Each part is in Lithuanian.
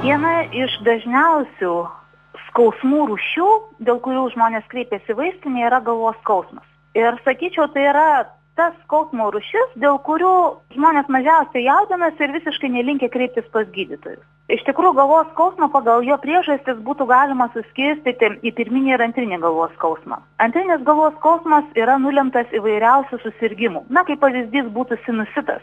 Viena iš dažniausių skausmų rūšių, dėl kurių žmonės kreipiasi vaistinėje, yra galvos skausmas. Ir sakyčiau, tai yra tas skausmo rūšis, dėl kurių žmonės mažiausiai jaudinasi ir visiškai nelinkę kreiptis pas gydytojus. Iš tikrųjų, galvos skausmą pagal jo priežastis būtų galima suskirstyti į pirminį ir antrinį galvos skausmą. Antrinis galvos skausmas yra nulemtas įvairiausių susirgymų. Na, kaip pavyzdys būtų sinusitas,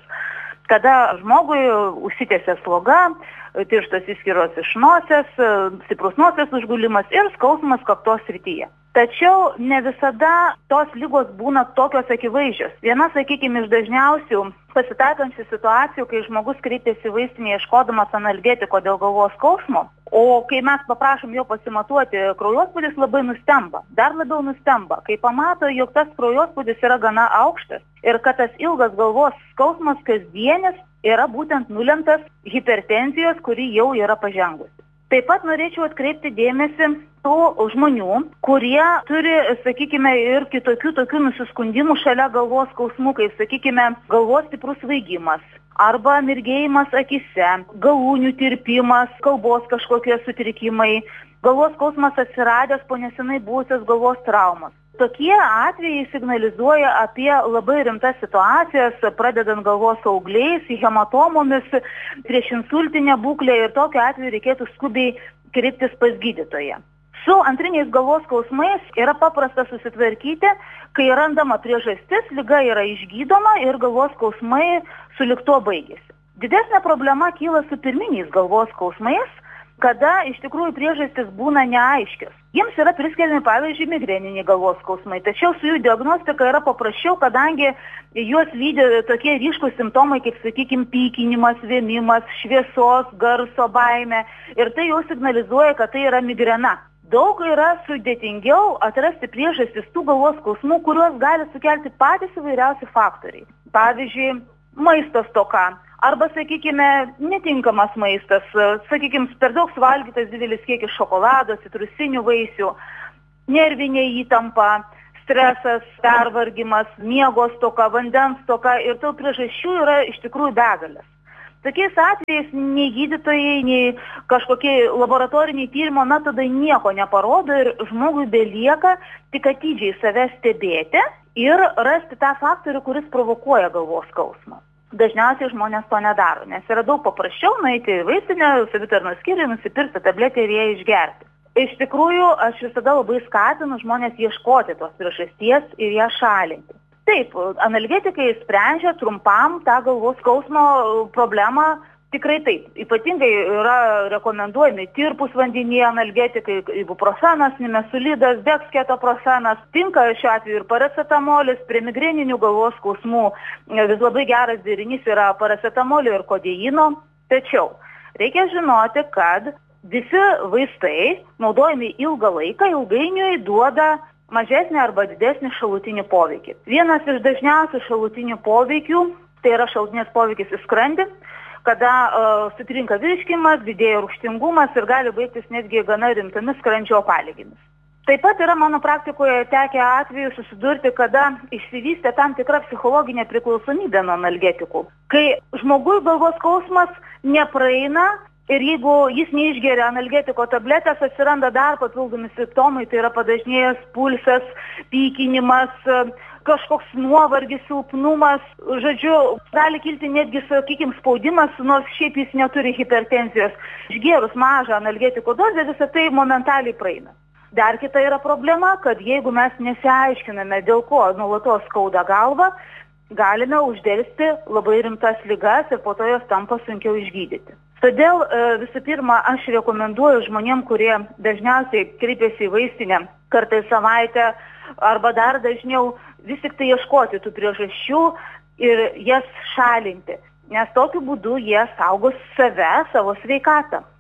kada žmogui užsitęsia sloga, tirštos įskyros iš nosies, stiprus nosies užgulimas ir skausmas kaktos srityje. Tačiau ne visada tos ligos būna tokios akivaizdžios. Viena, sakykime, iš dažniausių pasitaikančių situacijų, kai žmogus kreipiasi vaistinėje ieškodamas analgetiko dėl galvos skausmo, o kai mes paprašom jo pasimatuoti kraujospūdis, labai nustemba. Dar labiau nustemba, kai pamato, jog tas kraujospūdis yra gana aukštas ir kad tas ilgas galvos skausmas kasdienis yra būtent nulemtas hipertenzijos, kuri jau yra pažengusi. Taip pat norėčiau atkreipti dėmesį tų žmonių, kurie turi, sakykime, ir kitokių tokių nusiskundimų šalia galvos skausmų, kaip, sakykime, galvos stiprus svaigimas arba mirgėjimas akise, galūnių tirpimas, kalbos kažkokie sutrikimai, galvos skausmas atsiradęs po nesenai buvusios galvos traumos. Tokie atvejai signalizuoja apie labai rimtas situacijas, pradedant galvos augliais, hematomomis, priešinsultinę būklę ir tokiu atveju reikėtų skubiai kreiptis pas gydytoją. Su antriniais galvos skausmais yra paprasta susitvarkyti, kai randama priežastis, liga yra išgydoma ir galvos skausmai sulig tuo baigėsi. Didesnė problema kyla su pirminiais galvos skausmais, kada iš tikrųjų priežastis būna neaiškios. Jiems yra priskiriami, pavyzdžiui, migreniniai galvos skausmai, tačiau su jų diagnostika yra paprasčiau, kadangi juos lydi tokie ryškūs simptomai, kaip, sakykime, pykinimas, vėmimas, šviesos, garso baimė ir tai jau signalizuoja, kad tai yra migrena. Daug yra sudėtingiau atrasti priežastis tų galvos skausmų, kuriuos gali sukelti patys įvairiausi faktoriai. Pavyzdžiui, maisto stoka. Arba, sakykime, netinkamas maistas, sakykime, per daug suvalgytas didelis kiekis šokolado, citrusinių vaisių, nervinė įtampa, stresas, pervargimas, miego stoka, vandens stoka ir tų priežasčių yra iš tikrųjų begalės. Tokiais atvejais nei gydytojai, nei kažkokie laboratoriniai tyrimo metodai nieko neparodo ir žmogui belieka tik atidžiai save stebėti ir rasti tą faktorių, kuris provokuoja galvos skausmą. Dažniausiai žmonės to nedaro, nes yra daug paprasčiau nueiti į vaistinę, savitarnos skyrių, nusipirkti tabletę ir ją išgerti. Iš tikrųjų, aš visada labai skatinu žmonės ieškoti tos priežasties ir ją šalinti. Taip, analgetikai sprendžia trumpam tą galvos skausmo problemą, tikrai taip. Ypatingai yra rekomenduojami tirpus vandenyje analgetikai, ibuprofenas, nimesulidas, deksketoprosenas. Tinka šiuo atveju ir paracetamolis, prie migreninių galvos skausmų. Vis labai geras derinys yra paracetamolio ir kodeino. Tačiau reikia žinoti, kad visi vaistai, naudojami ilgą laiką, ilgainiui duoda mažesnį arba didesnį šalutinį poveikį. Vienas iš dažniausių šalutinių poveikių, tai yra šalutinis poveikis į skrandį, kada sutrinka virškimas, didėja rūgštingumas ir gali baigtis netgi gana rimtomis skrandžio opaligėmis. Taip pat yra mano praktikoje tekę atveju susidurti, kada išsivystė tam tikra psichologinė priklausomybė nuo analgetikų. Kai žmogui galvos skausmas nepraeina ir jeigu jis neišgeria analgetiko tabletės, atsiranda dar papildomi simptomai, tai yra padažnėjęs pulsas, pykinimas, kažkoks nuovargis, silpnumas, žodžiu, gali kilti netgi, sakykime, spaudimas, nors šiaip jis neturi hipertenzijos. Išgėrus mažą analgetiko dozę, visą tai momentaliai praeina. Dar kita yra problema, kad jeigu mes nesiaiškiname, dėl ko nuolatos skauda galva, galime uždelsti labai rimtas ligas ir po to jos tampa sunkiau išgydyti. Todėl visų pirma, aš rekomenduoju žmonėm, kurie dažniausiai kreipiasi į vaistinę kartą į savaitę arba dar dažniau vis tik tai ieškoti tų priežasčių ir jas šalinti, nes tokiu būdu jie saugos save, savo sveikatą.